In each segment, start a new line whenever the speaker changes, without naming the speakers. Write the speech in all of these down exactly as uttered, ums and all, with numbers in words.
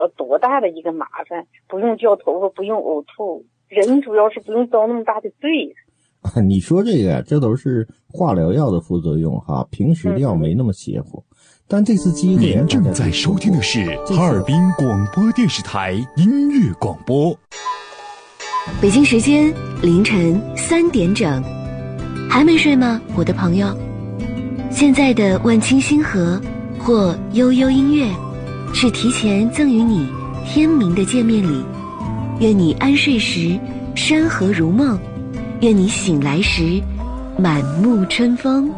呃多大的一个麻烦，不用掉头发，不用呕吐，人主要是不用遭那么大的罪。
你说这个这都是化疗药的副作用哈，平时的药没那么邪乎。嗯、但这次机会，
您正在收听的是哈尔滨广播电视台音乐广播。
北京时间凌晨三点整，还没睡吗，我的朋友？现在的万清星河或悠悠音乐，是提前赠予你天明的见面礼。愿你安睡时山河如梦，愿你醒来时满目春风。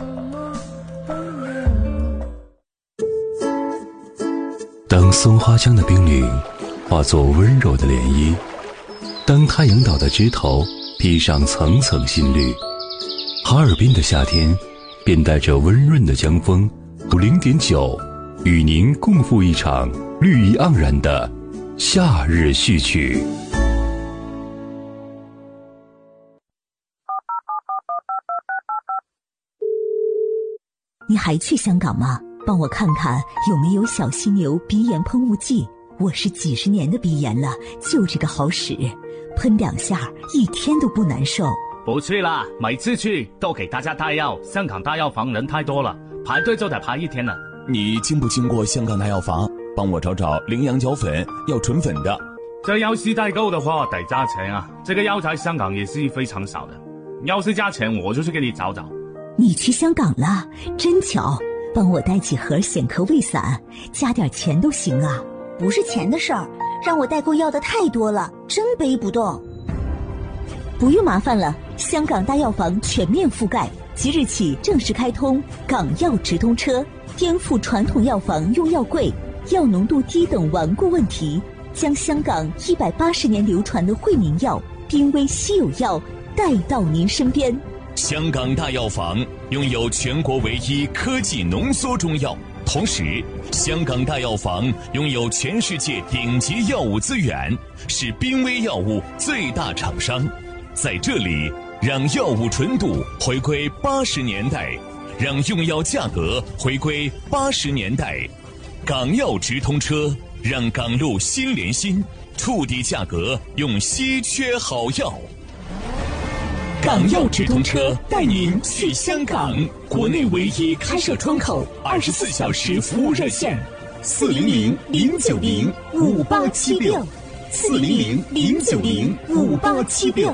当松花江的冰凌化作温柔的涟漪，当太阳岛的枝头披上层层新绿，哈尔滨的夏天便带着温润的江风零点九，与您共赴一场绿意盎然的夏日序曲。
你还去香港吗？帮我看看有没有小犀牛鼻炎喷雾剂，我是几十年的鼻炎了，就这个好使，喷两下一天都不难受。
不去了，每次去都给大家带药，香港大药房人太多了，排队就得排一天了。
你经不经过香港大药房？帮我找找羚羊角粉，要纯粉的。
这要是代购的话得加钱啊，这个药在香港也是非常少的，要是加钱我就去给你找找。
你去香港了，真巧，帮我带几盒显壳胃散，加点钱都行啊。
不是钱的事儿，让我代购要的太多了，真背不动。
不用麻烦了，香港大药房全面覆盖，即日起正式开通港药直通车，颠覆传统药房用药贵、药浓度低等顽固问题，将香港一百八十年流传的惠民药、濒危稀有药带到您身边。
香港大药房拥有全国唯一科技浓缩中药，同时香港大药房拥有全世界顶级药物资源，是濒危药物最大厂商。在这里，让药物纯度回归八十年代，让用药价格回归八十年代。港药直通车，让港路心连心，触底价格用稀缺好药。港药直通车带您去香港，国内唯一开设窗口，二十四小时服务热线：四零零零九零五八七六，四零零零九零五八七六。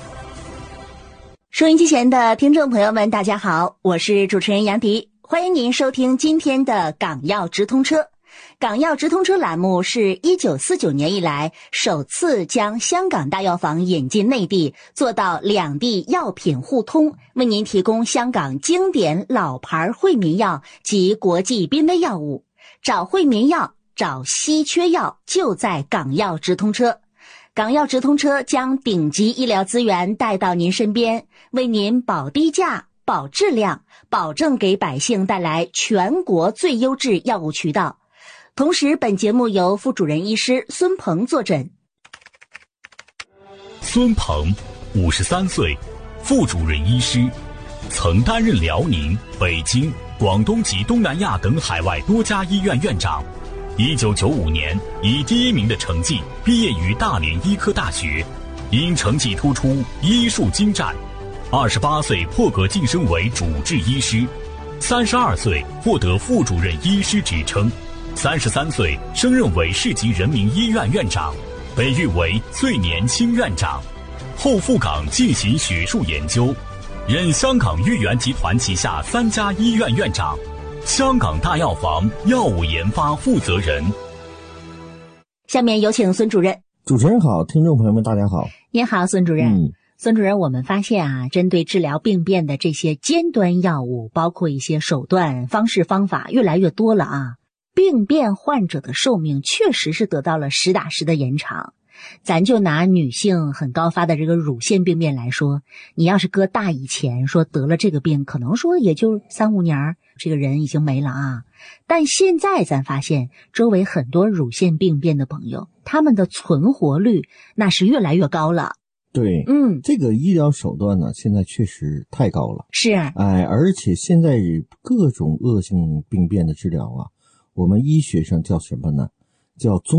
收音机前的听众朋友们，大家好，我是主持人杨迪，欢迎您收听今天的港药直通车。港药直通车栏目是一九四九年以来首次将香港大药房引进内地，做到两地药品互通，为您提供香港经典老牌惠民药及国际濒危药物。找惠民药，找稀缺药，就在港药直通车。港药直通车将顶级医疗资源带到您身边，为您保低价、保质量，保证给百姓带来全国最优质药物渠道。同时，本节目由副主任医师孙鹏坐诊。
孙鹏，五十三岁，副主任医师，曾担任辽宁、北京、广东及东南亚等海外多家医院院长。一九九五年以第一名的成绩毕业于大连医科大学，因成绩突出，医术精湛。二十八岁破格晋升为主治医师，三十二岁获得副主任医师职称。三十三岁升任为市级人民医院院长，被誉为最年轻院长。后赴港进行学术研究，任香港豫园集团旗下三家医院院长，香港大药房药物研发负责人。
下面有请孙主任。
主持人好，听众朋友们大家好。
您好，孙主任。
嗯，
孙主任，我们发现啊，针对治疗病变的这些尖端药物，包括一些手段、方式、方法越来越多了啊。病变患者的寿命确实是得到了实打实的延长。咱就拿女性很高发的这个乳腺病变来说，你要是搁大以前说得了这个病，可能说也就三五年这个人已经没了啊。但现在咱发现周围很多乳腺病变的朋友，他们的存活率那是越来越高了。
对，
嗯，
这个医疗手段呢，现在确实太高了。
是，
哎，而且现在各种恶性病变的治疗啊，我们医学上叫什么呢？ 叫宗